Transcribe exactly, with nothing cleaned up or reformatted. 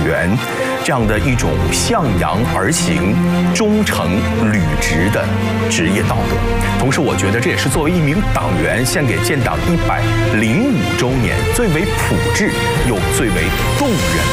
员这样的一种向阳而行、忠诚履职的职业道德。同时，我觉得这也是作为一名党员献给建党一百零五周年最为朴质又最为动人